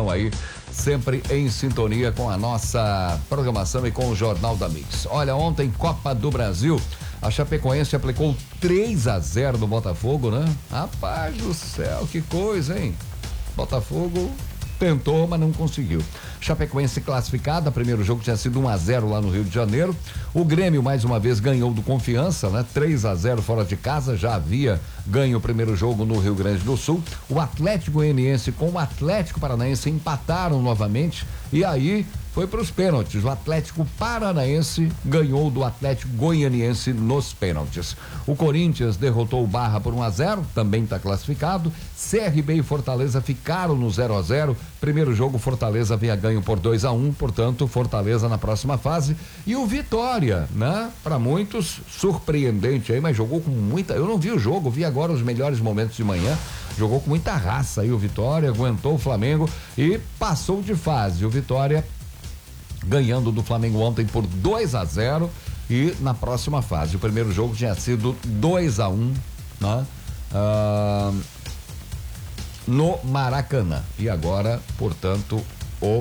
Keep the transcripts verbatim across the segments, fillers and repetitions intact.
estão aí sempre em sintonia com a nossa programação e com o Jornal da Mix. Olha, ontem Copa do Brasil, a Chapecoense aplicou três a zero no Botafogo, né? Rapaz do céu, que coisa, hein? Botafogo tentou, mas não conseguiu. Chapecoense classificada, primeiro jogo tinha sido um a zero lá no Rio de Janeiro. O Grêmio mais uma vez ganhou do Confiança, né? três a zero fora de casa, já havia ganho o primeiro jogo no Rio Grande do Sul. O Atlético Goianiense com o Atlético Paranaense empataram novamente e aí foi para os pênaltis. O Atlético Paranaense ganhou do Atlético Goianiense nos pênaltis. O Corinthians derrotou o Barra por um a zero, também está classificado. C R B e Fortaleza ficaram no zero a zero. Primeiro jogo, Fortaleza havia ganho por dois a um, portanto, Fortaleza na próxima fase. E o Vitória, né? Para muitos, surpreendente aí, mas jogou com muita. Eu não vi o jogo, vi agora os melhores momentos de manhã. Jogou com muita raça aí o Vitória, aguentou o Flamengo e passou de fase. O Vitória ganhando do Flamengo ontem por dois a zero e na próxima fase. O primeiro jogo tinha sido dois a um, né? Ah, no Maracanã. E agora, portanto, o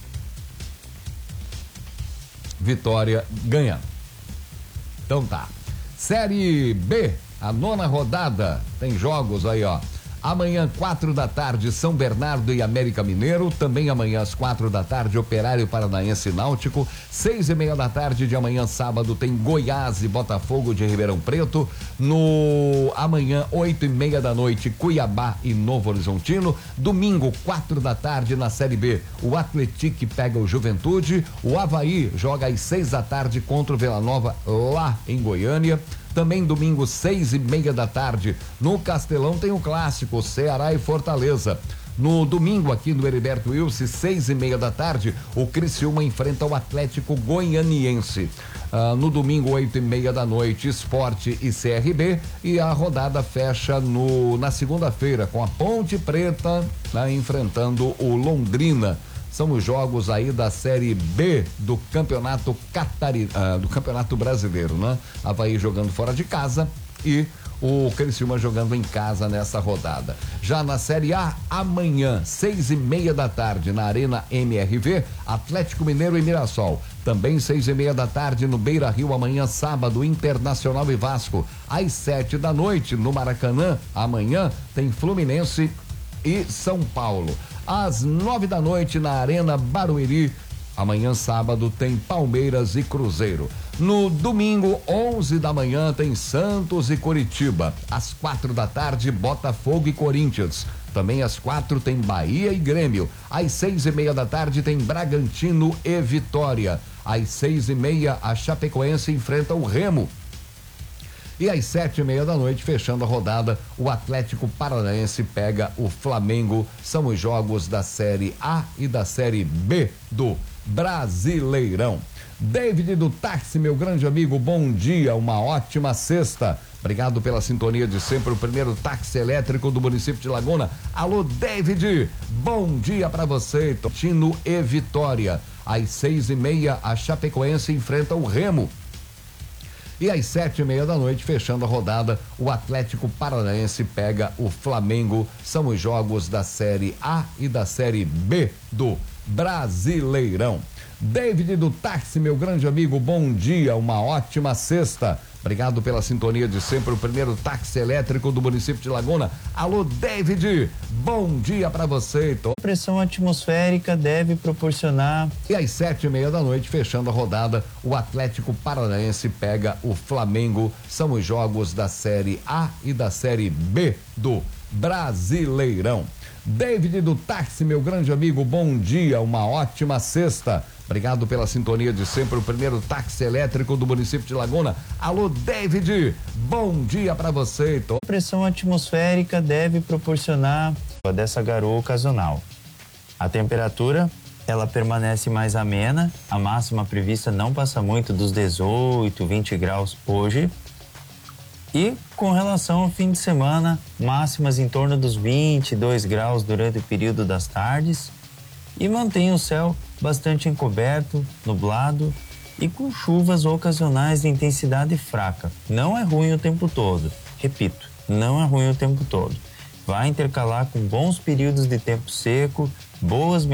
Vitória ganhando. Então tá. Série B, a nona rodada, tem jogos aí, ó. Amanhã, quatro da tarde, São Bernardo e América Mineiro. Também amanhã, às quatro da tarde, Operário Paranaense e Náutico. Seis e meia da tarde de amanhã, sábado, tem Goiás e Botafogo de Ribeirão Preto. No amanhã, oito e meia da noite, Cuiabá e Novo Horizontino. Domingo, quatro da tarde, na Série B, o Atlético pega o Juventude. O Avaí joga às seis da tarde contra o Vila Nova, lá em Goiânia. Também domingo, seis e meia da tarde, no Castelão tem o clássico, Ceará e Fortaleza. No domingo, aqui no Heriberto Wilson, seis e meia da tarde, o Criciúma enfrenta o Atlético Goianiense. Ah, no domingo, oito e meia da noite, Sport e C R B. E a rodada fecha no, na segunda-feira, com a Ponte Preta, né, enfrentando o Londrina. São os jogos aí da Série B do Campeonato Catari, ah, do Campeonato Brasileiro, né? Avaí jogando fora de casa e o Criciúma jogando em casa nessa rodada. Já na Série A, amanhã, seis e meia da tarde, na Arena M R V, Atlético Mineiro e Mirassol. Também seis e meia da tarde no Beira Rio, amanhã sábado, Internacional e Vasco. Às sete da noite, no Maracanã, amanhã, tem Fluminense e São Paulo. Às nove da noite na Arena Barueri, amanhã sábado tem Palmeiras e Cruzeiro. No domingo, onze da manhã, tem Santos e Coritiba. Às quatro da tarde, Botafogo e Corinthians. Também às quatro tem Bahia e Grêmio. Às seis e meia da tarde tem Bragantino e Vitória. Às seis e meia, a Chapecoense enfrenta o Remo. E às sete e meia da noite, fechando a rodada, o Atlético Paranaense pega o Flamengo. São os jogos da Série A e da Série B do Brasileirão. David do Táxi, meu grande amigo, bom dia, uma ótima sexta. Obrigado pela sintonia de sempre, o primeiro táxi elétrico do município de Laguna. Alô, David, bom dia pra você. Tino e Vitória. Às seis e meia, a Chapecoense enfrenta o Remo. E às sete e meia da noite, fechando a rodada, o Atlético Paranaense pega o Flamengo. São os jogos da Série A e da Série B do Brasileirão. David do Táxi, meu grande amigo, bom dia, uma ótima sexta. Obrigado pela sintonia de sempre, o primeiro táxi elétrico do município de Laguna. Alô, David, bom dia pra você. A pressão atmosférica deve proporcionar. E às sete e meia da noite, fechando a rodada, o Atlético Paranaense pega o Flamengo. São os jogos da Série A e da Série B do Brasileirão. David do Táxi, meu grande amigo, bom dia, uma ótima sexta. Obrigado pela sintonia de sempre, o primeiro táxi elétrico do município de Laguna. Alô, David, bom dia pra você. A pressão atmosférica deve proporcionar dessa garoa ocasional. A temperatura, ela permanece mais amena, a máxima prevista não passa muito dos dezoito, vinte graus hoje. E com relação ao fim de semana, máximas em torno dos vinte e dois graus durante o período das tardes. E mantém o céu bastante encoberto, nublado e com chuvas ocasionais de intensidade fraca. Não é ruim o tempo todo, repito, não é ruim o tempo todo. Vai intercalar com bons períodos de tempo seco, boas